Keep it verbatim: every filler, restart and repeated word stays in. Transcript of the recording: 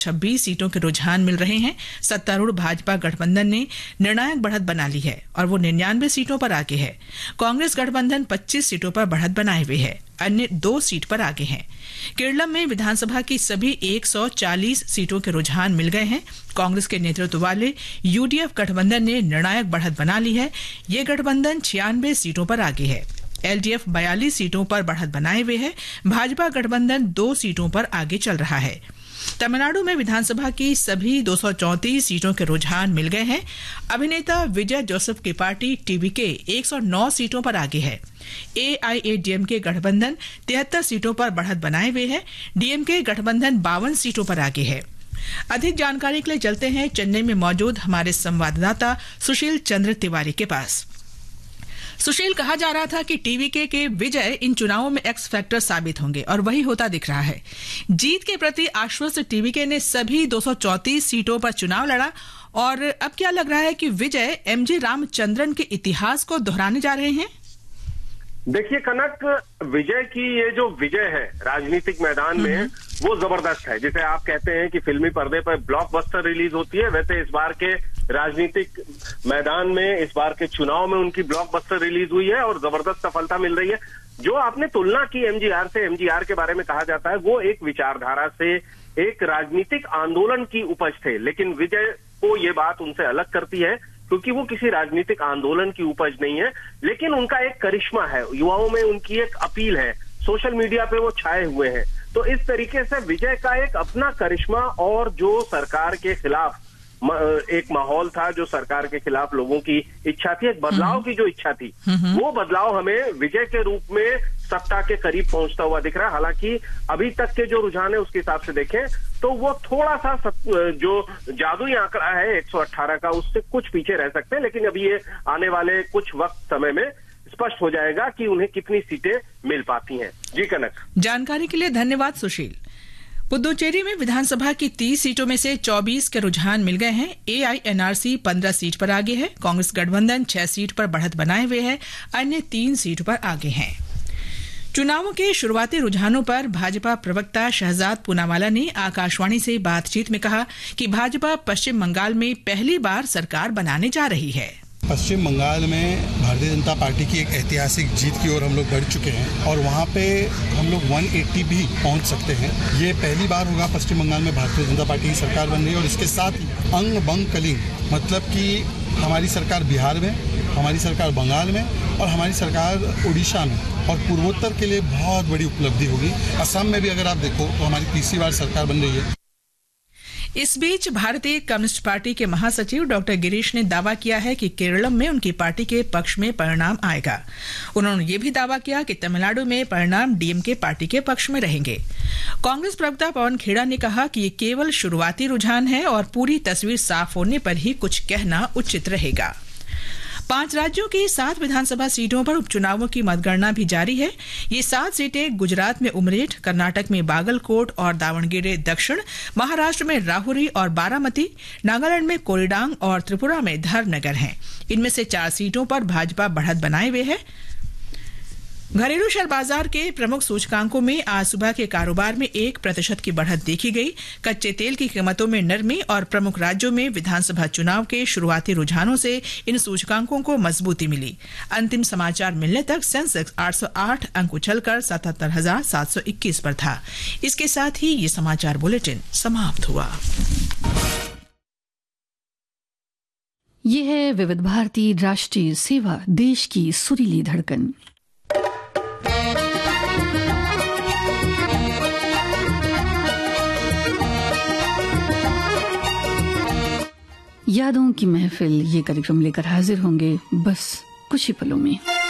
छब्बीस सीटों के रुझान मिल रहे हैं। सत्तारूढ़ भाजपा गठबंधन ने निर्णायक बढ़त बना ली है और वो निन्यानवे सीटों पर आगे है। कांग्रेस गठबंधन पच्चीस सीटों पर बढ़त बनाए हुए है, अन्य दो सीट पर आगे हैं। केरलम में विधानसभा की सभी एक सौ चालीस सीटों के रुझान मिल गए हैं। कांग्रेस के नेतृत्व वाले यूडीएफ गठबंधन ने निर्णायक बढ़त बना ली है। ये गठबंधन छियानवे सीटों पर आगे है। एलडीएफ बयालीस सीटों पर बढ़त बनाए हुए है। भाजपा गठबंधन दो सीटों पर आगे चल रहा है। तमिलनाडु में विधानसभा की सभी दो सौ चौंतीस सीटों के रुझान मिल गए हैं। अभिनेता विजय जोसेफ की पार्टी टीवीके एक सौ नौ सीटों पर आगे है। एआईएडीएमके गठबंधन तिहत्तर सीटों पर बढ़त बनाए हुए है। डीएमके गठबंधन बावन सीटों पर आगे है। अधिक जानकारी के लिए चलते हैं चेन्नई में मौजूद हमारे संवाददाता सुशील चंद्र तिवारी के पास। सुशील, कहा जा रहा था कि टीवीके के विजय इन चुनावों में एक्स फैक्टर साबित होंगे और वही होता दिख रहा है। जीत के प्रति आश्वस्त टीवीके ने सभी दो सौ चौंतीस सीटों पर चुनाव लड़ा और अब क्या लग रहा है कि विजय एमजी रामचंद्रन के इतिहास को दोहराने जा रहे हैं? देखिए कनक, विजय की ये जो विजय है राजनीतिक मैदान में वो जबरदस्त है। जिसे आप कहते हैं कि फिल्मी पर्दे पर ब्लॉकबस्टर रिलीज होती है, वैसे इस बार के राजनीतिक मैदान में, इस बार के चुनाव में उनकी ब्लॉकबस्टर रिलीज हुई है और जबरदस्त सफलता मिल रही है। जो आपने तुलना की एमजीआर से, एमजीआर के बारे में कहा जाता है वो एक विचारधारा से, एक राजनीतिक आंदोलन की उपज थे, लेकिन विजय को ये बात उनसे अलग करती है क्योंकि वो किसी राजनीतिक आंदोलन की उपज नहीं है, लेकिन उनका एक करिश्मा है, युवाओं में उनकी एक अपील है, सोशल मीडिया पे वो छाए हुए हैं। तो इस तरीके से विजय का एक अपना करिश्मा और जो सरकार के खिलाफ एक माहौल था, जो सरकार के खिलाफ लोगों की इच्छा थी, एक बदलाव की जो इच्छा थी, वो बदलाव हमें विजय के रूप में सत्ता के करीब पहुंचता हुआ दिख रहा है। हालांकि अभी तक के जो रुझान है उसके हिसाब से देखें तो वो थोड़ा सा जो जादुई आंकड़ा है एक सौ अठारह का, उससे कुछ पीछे रह सकते हैं, लेकिन अभी ये आने वाले कुछ वक्त समय में स्पष्ट हो जाएगा कि उन्हें कितनी सीटें मिल पाती हैं। जी कनक, जानकारी के लिए धन्यवाद सुशील। पुदुचेरी में विधानसभा की तीस सीटों में से चौबीस के रुझान मिल गए हैं। एआईएनआरसी पंद्रह सीट पर आगे है। कांग्रेस गठबंधन छह सीट पर बढ़त बनाए हुए है, अन्य तीन सीट पर आगे हैं। चुनावों के शुरुआती रुझानों पर भाजपा प्रवक्ता शहजाद पूनावाला ने आकाशवाणी से बातचीत में कहा कि भाजपा पश्चिम बंगाल में पहली बार सरकार बनाने जा रही है। पश्चिम बंगाल में भारतीय जनता पार्टी की एक ऐतिहासिक जीत की ओर हम लोग बढ़ चुके हैं और वहाँ पे हम लोग एक सौ अस्सी भी पहुँच सकते हैं। ये पहली बार होगा पश्चिम बंगाल में भारतीय जनता पार्टी की सरकार बन रही है और इसके साथ ही अंग बंग कलिंग, मतलब कि हमारी सरकार बिहार में, हमारी सरकार बंगाल में और हमारी सरकार उड़ीसा में, और पूर्वोत्तर के लिए बहुत बड़ी उपलब्धि होगी। असम में भी अगर आप देखो तो हमारी तीसरी बार सरकार बन रही है। इस बीच भारतीय कम्युनिस्ट पार्टी के महासचिव डॉक्टर गिरीश ने दावा किया है कि केरलम में उनकी पार्टी के पक्ष में परिणाम आएगा। उन्होंने ये भी दावा किया कि तमिलनाडु में परिणाम डीएमके पार्टी के पक्ष में रहेंगे। कांग्रेस प्रवक्ता पवन खेड़ा ने कहा कि ये केवल शुरुआती रुझान है और पूरी तस्वीर साफ होने पर ही कुछ कहना उचित रहेगा। पांच राज्यों की सात विधानसभा सीटों पर उपचुनावों की मतगणना भी जारी है। ये सात सीटें गुजरात में उमरेठ, कर्नाटक में बागलकोट और दावणगेरे दक्षिण, महाराष्ट्र में राहुरी और बारामती, नागालैंड में कोरीडांग और त्रिपुरा में धर्मनगर हैं। इनमें से चार सीटों पर भाजपा बढ़त बनाए हुए है। घरेलू शेयर बाजार के प्रमुख सूचकांकों में आज सुबह के कारोबार में एक प्रतिशत की बढ़त देखी गई। कच्चे तेल की कीमतों में नरमी और प्रमुख राज्यों में विधानसभा चुनाव के शुरुआती रुझानों से इन सूचकांकों को मजबूती मिली। अंतिम समाचार मिलने तक सेंसेक्स आठ सौ आठ अंक उछलकर सतहत्तर हजार सात सौ इक्कीस पर था। इसके साथ ही ये समाचार बुलेटिन समाप्त हुआ। ये है विविध भारती राष्ट्रीय सेवा, देश की सुरीली धड़कन। यादों की महफिल, ये कार्यक्रम लेकर हाजिर होंगे बस कुछ ही पलों में।